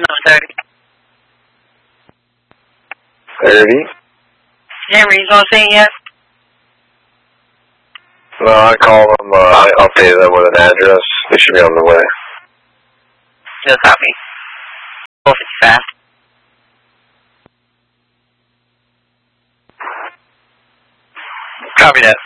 30. 30? Henry, you gonna see yet? No, I called them, I updated them with an address. They should be on the way. Still copy. 455. Copy that.